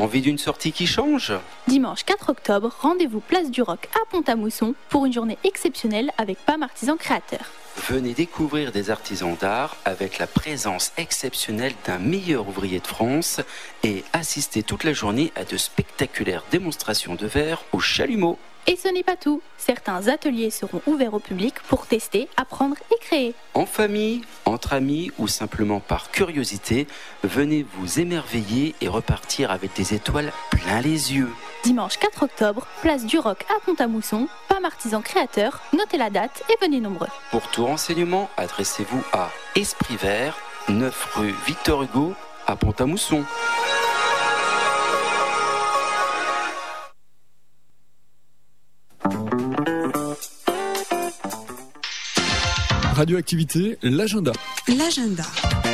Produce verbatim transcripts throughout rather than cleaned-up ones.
Envie d'une sortie qui change ? Dimanche quatre octobre, rendez-vous place du Roc à Pont-à-Mousson pour une journée exceptionnelle avec P A M Artisan Créateur. Venez découvrir des artisans d'art avec la présence exceptionnelle d'un meilleur ouvrier de France et assister toute la journée à de spectaculaires démonstrations de verre au chalumeau. Et ce n'est pas tout. Certains ateliers seront ouverts au public pour tester, apprendre et créer. En famille, entre amis ou simplement par curiosité, venez vous émerveiller et repartir avec des étoiles plein les yeux. Dimanche quatre octobre, place du Roc à Pont-à-Mousson, P A M Artisan Créateur, notez la date et venez nombreux. Pour tout renseignement, adressez-vous à Esprit Vert, neuf rue Victor Hugo à Pont-à-Mousson. Radioactivité, l'agenda. L'agenda.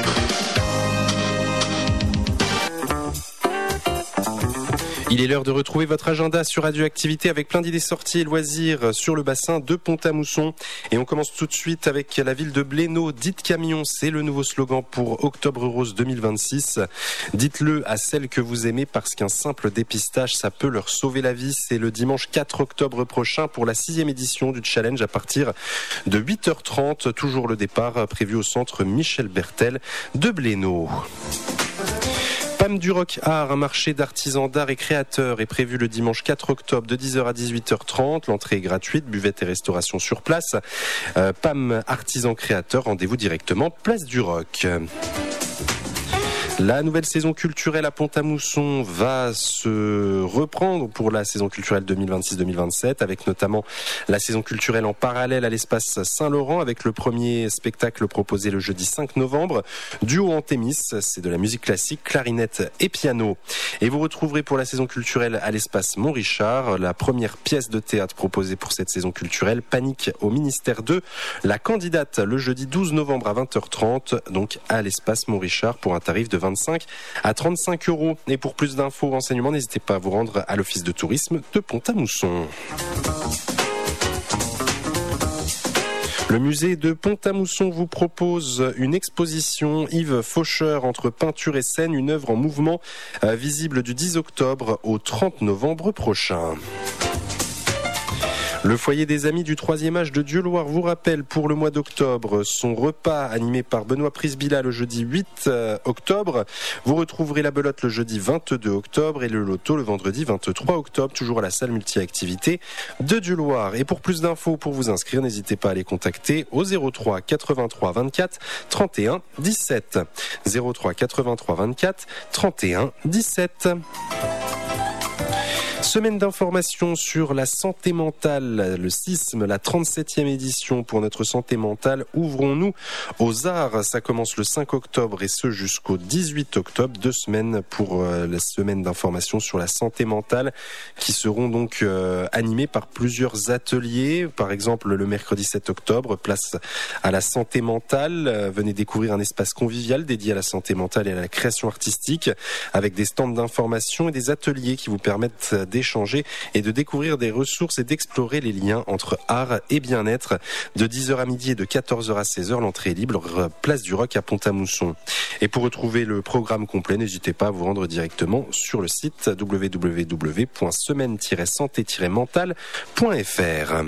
Il est l'heure de retrouver votre agenda sur Radioactivité avec plein d'idées sorties et loisirs sur le bassin de Pont-à-Mousson. Et on commence tout de suite avec la ville de Blénaud. Dites camion, c'est le nouveau slogan pour Octobre Rose deux mille vingt-six. Dites-le à celles que vous aimez parce qu'un simple dépistage, ça peut leur sauver la vie. C'est le dimanche quatre octobre prochain pour la sixième édition du challenge à partir de huit heures trente. Toujours le départ prévu au centre Michel Bertel de Blénaud. P A M du Roc Art, un marché d'artisans d'art et créateurs est prévu le dimanche quatre octobre de dix heures à dix-huit heures trente. L'entrée est gratuite, buvette et restauration sur place. Euh, P A M Artisans Créateurs, rendez-vous directement place du Roc. La nouvelle saison culturelle à Pont-à-Mousson va se reprendre pour la saison culturelle deux mille vingt-six deux mille vingt-sept, avec notamment la saison culturelle en parallèle à l'espace Saint-Laurent, avec le premier spectacle proposé le jeudi cinq novembre, duo en Thémis, c'est de la musique classique, clarinette et piano. Et vous retrouverez pour la saison culturelle à l'espace Montrichard la première pièce de théâtre proposée pour cette saison culturelle, Panique au ministère deux, la candidate le jeudi douze novembre à vingt heures trente, donc à l'espace Montrichard pour un tarif de vingt-cinq à trente-cinq euros. Et pour plus d'infos, renseignements, n'hésitez pas à vous rendre à l'office de tourisme de Pont-à-Mousson. Le musée de Pont-à-Mousson vous propose une exposition Yves Faucheur entre peinture et scène, une œuvre en mouvement euh, visible du dix octobre au trente novembre prochain. Le foyer des Amis du troisième âge de Dieuloir vous rappelle pour le mois d'octobre son repas animé par Benoît Prisbilla le jeudi huit octobre. Vous retrouverez la belote le jeudi vingt-deux octobre et le loto le vendredi vingt-trois octobre, toujours à la salle multi-activité de Dieuloir. Et pour plus d'infos, pour vous inscrire, n'hésitez pas à les contacter au zéro trois quatre-vingt-trois vingt-quatre trente et un dix-sept. zéro trois quatre-vingt-trois vingt-quatre trente et un dix-sept. Semaine d'information sur la santé mentale, le S I S M, la trente-septième édition pour notre santé mentale. Ouvrons-nous aux arts. Ça commence le cinq octobre et ce jusqu'au dix-huit octobre. Deux semaines pour euh, la semaine d'information sur la santé mentale qui seront donc euh, animées par plusieurs ateliers. Par exemple, le mercredi sept octobre, place à la santé mentale. Euh, venez découvrir un espace convivial dédié à la santé mentale et à la création artistique avec des stands d'information et des ateliers qui vous permettent d'échanger et de découvrir des ressources et d'explorer les liens entre art et bien-être. De dix heures à midi et de quatorze heures à seize heures, l'entrée est libre, place du Roc à Pont-à-Mousson. Et pour retrouver le programme complet, n'hésitez pas à vous rendre directement sur le site w w w point semaine tiret santé tiret mentale point f r.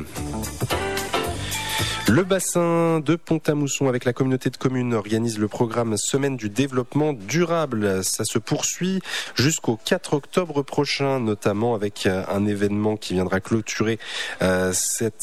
Le bassin de Pont-à-Mousson avec la communauté de communes organise le programme Semaine du développement durable. Ça se poursuit jusqu'au quatre octobre prochain, notamment avec un événement qui viendra clôturer euh, cette